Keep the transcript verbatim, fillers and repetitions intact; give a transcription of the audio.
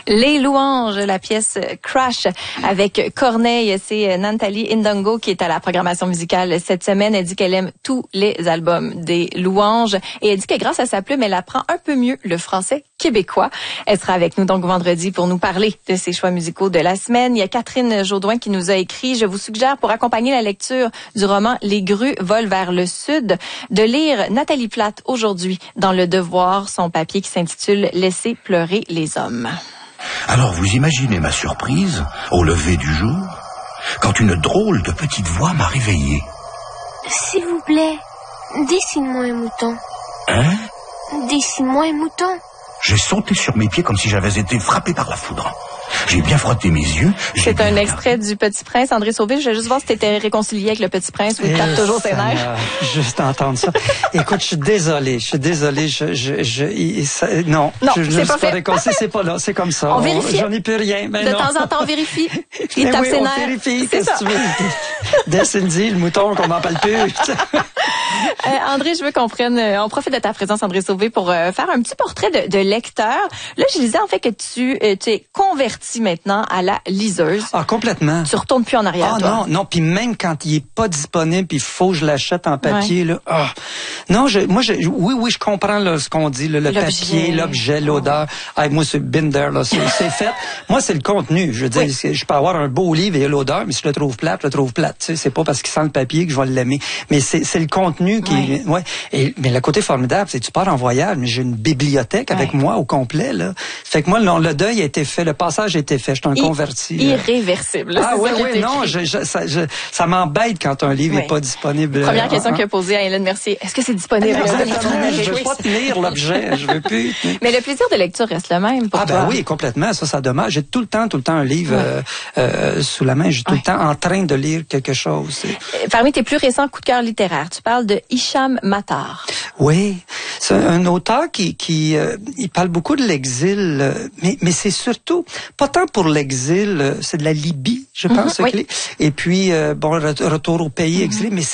Les Louanges, la pièce Crash avec Corneille. C'est Nathalie Ndongo qui est à la programmation musicale cette semaine. Elle dit qu'elle aime tous les albums des Louanges et elle dit que grâce à sa plume, elle apprend un peu mieux le français québécois. Elle sera avec nous donc vendredi pour nous parler de ses choix musicaux de la semaine. Il y a Catherine Jaudoin qui nous a écrit: je vous suggère pour accompagner la lecture du roman Les grues volent vers le sud de lire Nathalie Plate aujourd'hui dans Le Devoir, son papier qui s'intitule Laisser pleurer les hommes. Alors vous imaginez ma surprise au lever du jour quand une drôle de petite voix m'a réveillé. S'il vous plaît, dessine-moi un mouton. Hein? Dessine-moi un mouton. J'ai sauté sur mes pieds comme si j'avais été frappé par la foudre. J'ai bien frotté mes yeux. C'est un extrait du Petit Prince. André Sauvé, je vais juste voir si tu étais réconcilié avec le Petit Prince ou il tape toujours ses nerfs. Juste entendre ça. Écoute, je suis désolé. Je suis désolé. Je, je, je, il, ça, non, non, je, je c'est ne pas suis pas fait. réconcilié. C'est pas là. C'est comme ça. On vérifie. J'en ai plus rien. Mais de non. temps en temps, on vérifie. Il tape oui, ses on nerfs. vérifie. C'est Qu'est-ce que tu veux? Descendie, le mouton qu'on m'en parle plus. euh, André, je veux qu'on prenne, euh, on profite de ta présence, André Sauvé, pour euh, faire un petit portrait de, de lecteur. Là, je disais en fait que tu, euh, tu es converti maintenant à la liseuse. Ah, complètement. Tu retournes plus en arrière, ah, toi. non, non. Puis même quand il est pas disponible, puis il faut que je l'achète en papier, ouais. là. Ah. Non, je, moi, je, oui, oui, je comprends là, ce qu'on dit, là, le l'objet. papier, l'objet, l'odeur. Ah, moi, c'est been there, là. C'est, c'est fait. Moi, c'est le contenu. Je veux dire, oui. je peux avoir un beau livre et l'odeur, mais si je le trouve plate, je le trouve plate. Tu sais, c'est pas parce qu'il sent le papier que je vais l'aimer. Mais c'est, c'est le contenu qui, oui. ouais. Et, mais le côté formidable, c'est que tu pars en voyage, mais j'ai une bibliothèque avec oui. moi au complet, là. Fait que moi, le, le deuil a été fait, le passage a été fait. Je suis un I- converti. Irréversible. Ah oui, oui, non, je, je, ça, je, ça m'embête quand un livre n'est oui. pas disponible. Première question hein? qu'il a posée à Hélène Mercier. Est-ce que c'est disponible? Exactement. Je veux pas tenir l'objet. Je veux plus. Mais le plaisir de lecture reste le même pour ah, toi. Ah ben oui, complètement. Ça, ça dommage. J'ai tout le temps, tout le temps un livre ouais. euh, euh, sous la main. J'ai tout ouais. le temps en train de lire quelque chose. Parmi tes plus récents coups de cœur littéraires, tu parles de Hicham Matar. Oui. C'est un auteur qui, qui euh, il parle beaucoup de l'exil, euh, mais, mais c'est surtout, pas tant pour l'exil, euh, c'est de la Libye, je pense. Mm-hmm, oui. Et puis, euh, bon, retour au pays exilé, mm-hmm. mais